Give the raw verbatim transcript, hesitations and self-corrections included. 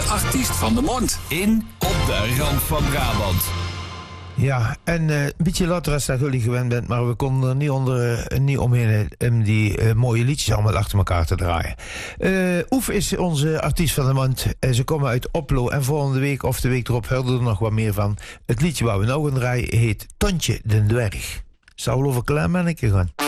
artiest van de maand. In Op de Rand van Brabant. Ja, en uh, een beetje later als dat jullie gewend bent, maar we konden er niet, onder, uh, niet omheen om die uh, mooie liedjes allemaal achter elkaar te draaien. Uh, Oef is onze artiest van de maand. Uh, ze komen uit Oplo en volgende week of de week erop houden we er nog wat meer van. Het liedje waar we nou gaan draaien heet Tontje den Dwerg. Zou wel over een klein mannetje gaan.